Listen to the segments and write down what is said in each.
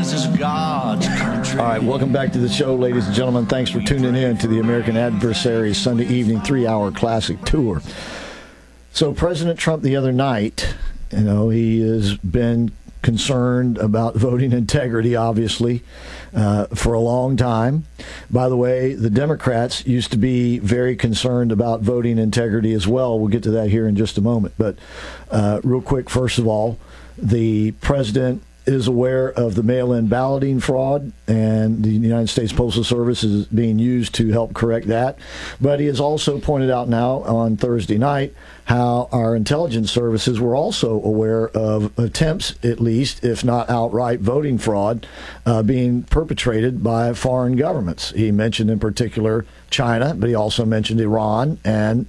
This is God's country. All right, welcome back to the show, ladies and gentlemen. Thanks for tuning in to the American Adversaries Sunday evening 3-hour classic tour. So President Trump the other night, he has been concerned about voting integrity, obviously, for a long time. By the way, the Democrats used to be very concerned about voting integrity as well. We'll get to that here in just a moment. But real quick, first of all, the president is aware of the mail-in balloting fraud, and the United States Postal Service is being used to help correct that. But he has also pointed out now on Thursday night how our intelligence services were also aware of attempts, at least, if not outright voting fraud, being perpetrated by foreign governments. He mentioned in particular China, but he also mentioned Iran and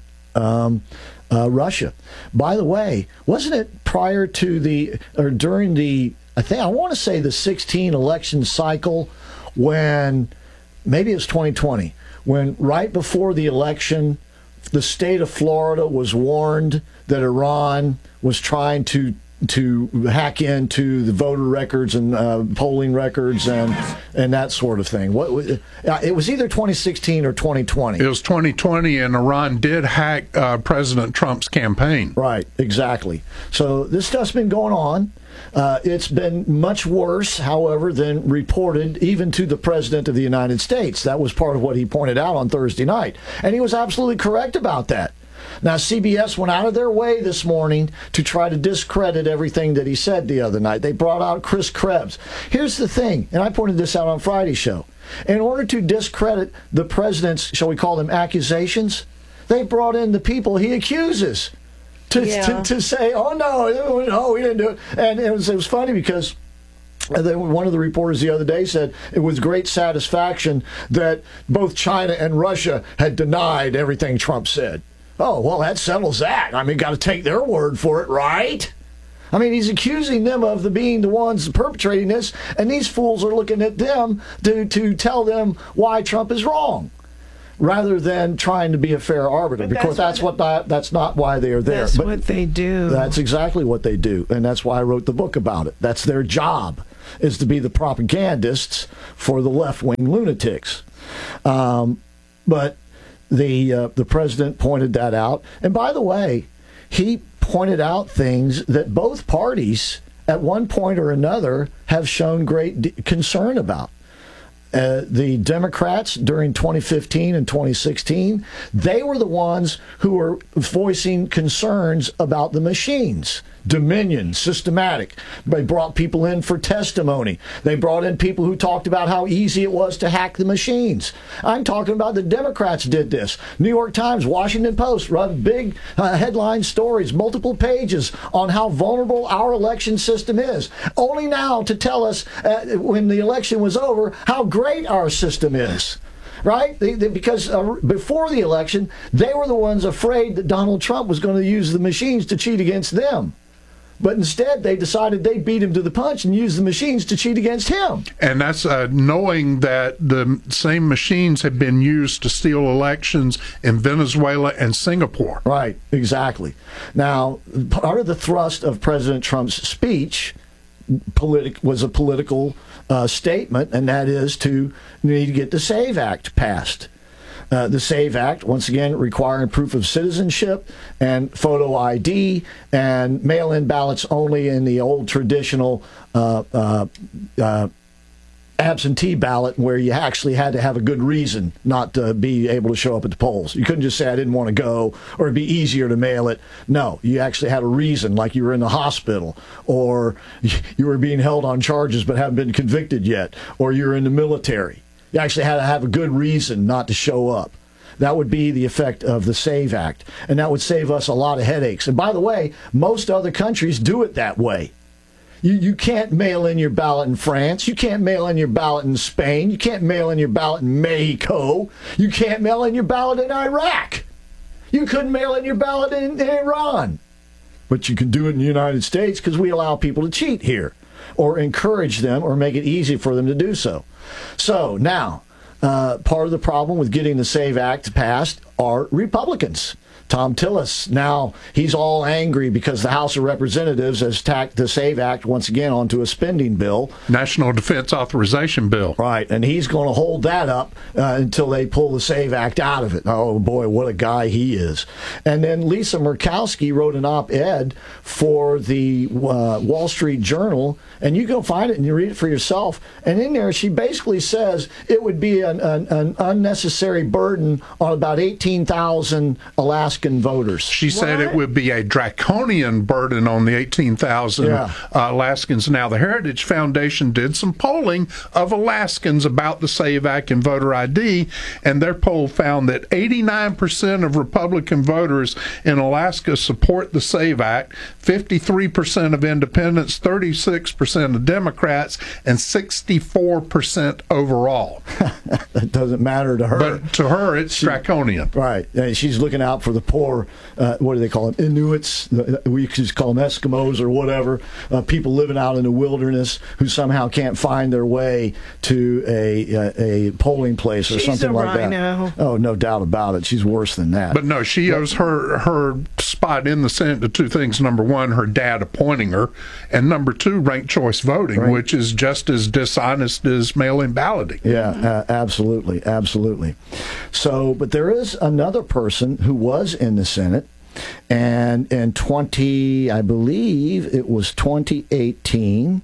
Russia. By the way, wasn't it prior to during the, I want to say the 2016 election cycle, when maybe it's 2020, when right before the election, the state of Florida was warned that Iran was trying to hack into the voter records and polling records and that sort of thing. It was either 2016 or 2020. It was 2020, and Iran did hack President Trump's campaign. Right, exactly. So this stuff's been going on. It's been much worse, however, than reported even to the President of the United States. That was part of what he pointed out on Thursday night. And he was absolutely correct about that. Now, CBS went out of their way this morning to try to discredit everything that he said the other night. They brought out Chris Krebs. Here's the thing, and I pointed this out on Friday's show. In order to discredit the president's, shall we call them, accusations, they brought in the people he accuses to say, oh, no, we didn't do it. And it was funny because one of the reporters the other day said it was great satisfaction that both China and Russia had denied everything Trump said. Oh, well, that settles that. I mean, got to take their word for it, right? I mean, he's accusing them of being the ones perpetrating this, and these fools are looking at them to tell them why Trump is wrong, rather than trying to be a fair arbiter, because that's not why they are there. That's what they do. That's exactly what they do, and that's why I wrote the book about it. That's their job, is to be the propagandists for the left-wing lunatics. But the president pointed that out. And by the way, he pointed out things that both parties at one point or another have shown great concern about. The Democrats during 2015 and 2016, they were the ones who were voicing concerns about the machines. Dominion, systematic. They brought people in for testimony. They brought in people who talked about how easy it was to hack the machines. I'm talking about the Democrats did this. New York Times, Washington Post run big headline stories, multiple pages on how vulnerable our election system is. Only now to tell us when the election was over how great our system is. Right? Because before the election, they were the ones afraid that Donald Trump was going to use the machines to cheat against them. But instead, they decided they'd beat him to the punch and use the machines to cheat against him. And that's knowing that the same machines have been used to steal elections in Venezuela and Singapore. Right, exactly. Now, part of the thrust of President Trump's speech was a political statement, and that is to need to get the SAVE Act passed. The SAVE Act, once again, requiring proof of citizenship and photo ID and mail-in ballots only in the old traditional absentee ballot, where you actually had to have a good reason not to be able to show up at the polls. You couldn't just say, I didn't want to go, or it'd be easier to mail it. No, you actually had a reason, like you were in the hospital, or you were being held on charges but haven't been convicted yet, or you're in the military. You actually had to have a good reason not to show up. That would be the effect of the SAVE Act, and that would save us a lot of headaches. And by the way, most other countries do it that way. You can't mail in your ballot in France. You can't mail in your ballot in Spain. You can't mail in your ballot in Mexico. You can't mail in your ballot in Iraq. You couldn't mail in your ballot in Iran. But you can do it in the United States because we allow people to cheat here, or encourage them, or make it easy for them to do so. So now, part of the problem with getting the SAVE Act passed are Republicans. Tom Tillis. Now he's all angry because the House of Representatives has tacked the SAVE Act once again onto a spending bill. National Defense Authorization Bill. Right, and he's going to hold that up until they pull the SAVE Act out of it. Oh, boy, what a guy he is. And then Lisa Murkowski wrote an op-ed for the Wall Street Journal, and you go find it and you read it for yourself. And in there, she basically says it would be an unnecessary burden on about 18,000 Alaskan voters. She said it would be a draconian burden on the 18,000 Alaskans. Now, the Heritage Foundation did some polling of Alaskans about the SAVE Act and voter ID, and their poll found that 89% of Republican voters in Alaska support the SAVE Act, 53% of independents, 36% of Democrats, and 64% overall. That doesn't matter to her. But to her, it's draconian. Right. She's looking out for the poor, what do they call them, Inuits? We just call them Eskimos or whatever, people living out in the wilderness who somehow can't find their way to a polling place or something like that. Oh, no doubt about it. She's worse than that. But no, she owes her spot in the Senate to two things. Number one, her dad appointing her, and number two, ranked choice voting, which is just as dishonest as mail-in balloting. Yeah, absolutely, absolutely. So, but there is another person who was in the Senate, and in I believe it was 2018,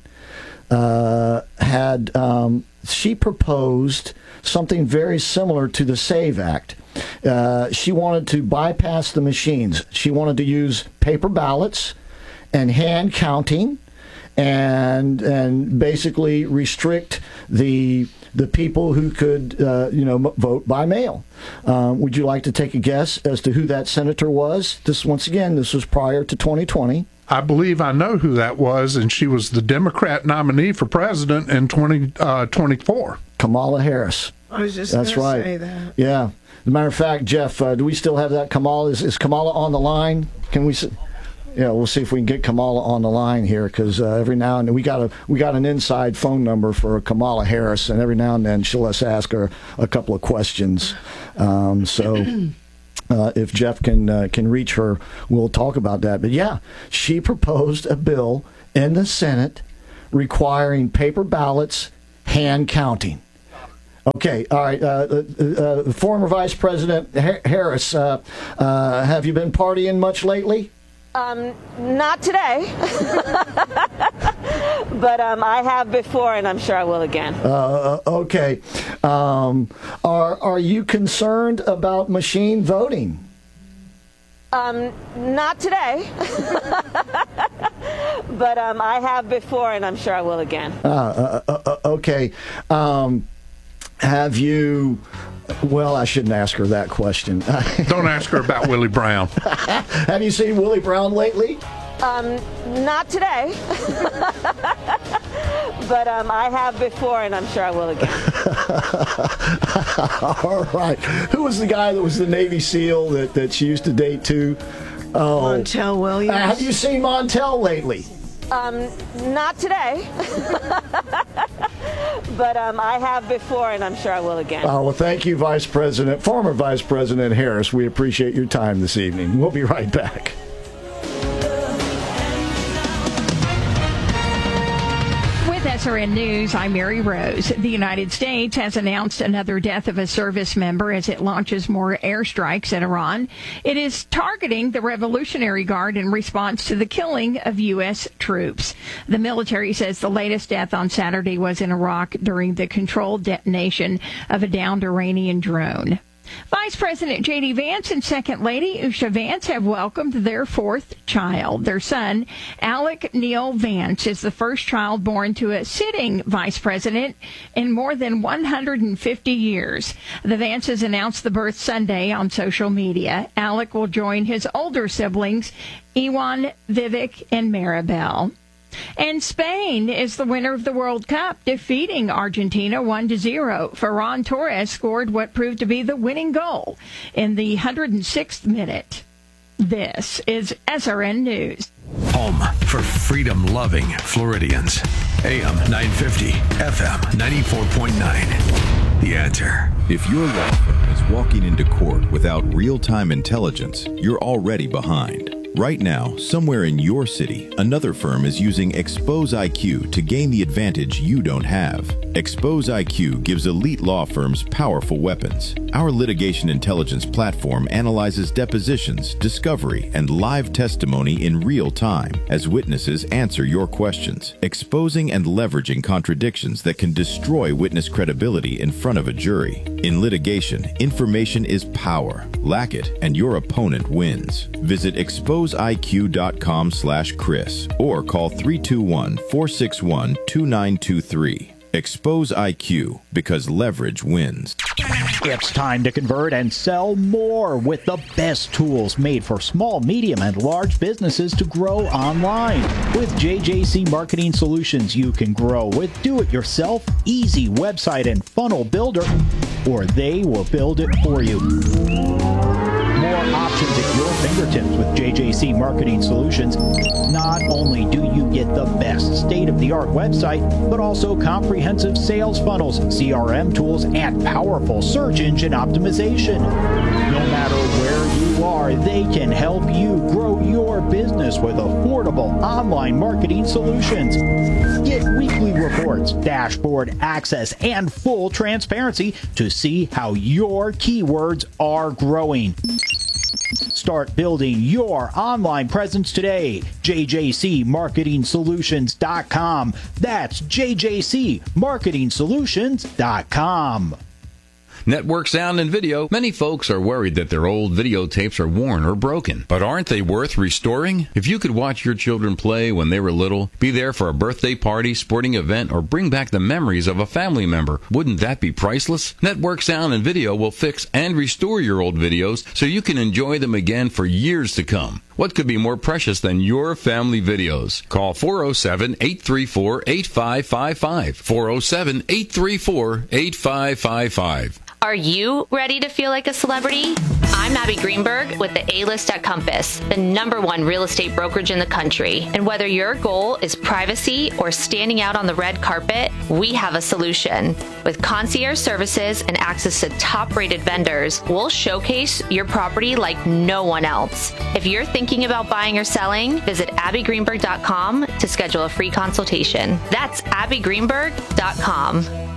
she proposed something very similar to the SAVE Act. She wanted to bypass the machines. She wanted to use paper ballots and hand counting, and basically restrict the people who could vote by mail. Would you like to take a guess as to who that senator was? This was prior to 2020. I believe I know who that was, and she was the Democrat nominee for president in 2024. Kamala Harris. I was just That's right. Say that. Yeah. As a matter of fact, Jeff, do we still have that Kamala? Is Kamala on the line? Can we? Yeah, we'll see if we can get Kamala on the line here, because every now and then we got an inside phone number for Kamala Harris, and every now and then she'll let us ask her a couple of questions. If Jeff can reach her, we'll talk about that. But yeah, she proposed a bill in the Senate requiring paper ballots, hand counting. Okay, all right. Former Vice President Harris, have you been partying much lately? Not today, but I have before, and I'm sure I will again. Okay. Are you concerned about machine voting? Not today, but I have before, and I'm sure I will again. Okay. Have you... Well, I shouldn't ask her that question. Don't ask her about Willie Brown. Have you seen Willie Brown lately? Not today, but I have before, and I'm sure I will again. All right. Who was the guy that was the Navy SEAL that she used to date too? Oh. Montel Williams. Have you seen Montel lately? Not today, but I have before, and I'm sure I will again. Oh, well, thank you, former Vice President Harris. We appreciate your time this evening. We'll be right back. SRN News, I'm Mary Rose. The United States has announced another death of a service member as it launches more airstrikes at Iran. It is targeting the Revolutionary Guard in response to the killing of U.S. troops. The military says the latest death on Saturday was in Iraq during the controlled detonation of a downed Iranian drone. Vice President J.D. Vance and Second Lady Usha Vance have welcomed their fourth child. Their son, Alec Neil Vance, is the first child born to a sitting vice president in more than 150 years. The Vances announced the birth Sunday on social media. Alec will join his older siblings, Ewan, Vivek, and Maribel. And Spain is the winner of the World Cup, defeating Argentina 1-0. Ferran Torres scored what proved to be the winning goal in the 106th minute. This is SRN News. Home for freedom-loving Floridians. AM 950, FM 94.9. The Answer. If your law firm is walking into court without real-time intelligence, you're already behind. Right now, somewhere in your city, another firm is using Expose IQ to gain the advantage you don't have. Expose IQ gives elite law firms powerful weapons. Our litigation intelligence platform analyzes depositions, discovery, and live testimony in real time as witnesses answer your questions, exposing and leveraging contradictions that can destroy witness credibility in front of a jury. In litigation, information is power. Lack it, and your opponent wins. Visit exposeiq.com/Chris or call 321-461-2923. Expose IQ, because leverage wins. It's time to convert and sell more with the best tools made for small, medium, and large businesses to grow online. With JJC Marketing Solutions, you can grow with do-it-yourself, easy website and funnel builder, or they will build it for you. More options at your fingertips with JJC Marketing Solutions. Not only do you get the best state-of-the-art website, but also comprehensive sales funnels, CRM tools, and powerful search engine optimization. No matter where you are, they can help you grow your business with affordable online marketing solutions. Get weekly reports, dashboard access, and full transparency to see how your keywords are growing. Start building your online presence today. JJCMarketingSolutions.com. That's JJCMarketingSolutions.com. Network Sound and Video. Many folks are worried that their old videotapes are worn or broken. But aren't they worth restoring? If you could watch your children play when they were little, be there for a birthday party, sporting event, or bring back the memories of a family member, wouldn't that be priceless? Network Sound and Video will fix and restore your old videos so you can enjoy them again for years to come. What could be more precious than your family videos? Call 407-834-8555. 407-834-8555. Are you ready to feel like a celebrity? I'm Abby Greenberg with the A-List at Compass, the #1 real estate brokerage in the country. And whether your goal is privacy or standing out on the red carpet, we have a solution. With concierge services and access to top-rated vendors, we'll showcase your property like no one else. If you're thinking about buying or selling, visit abbygreenberg.com to schedule a free consultation. That's abbygreenberg.com.